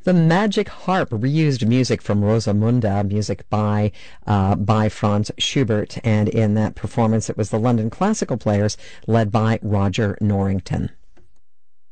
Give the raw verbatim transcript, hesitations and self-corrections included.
The Magic Harp reused music from Rosamunde, music by uh, by Franz Schubert, and in that performance it was the London Classical Players led by Roger Norrington.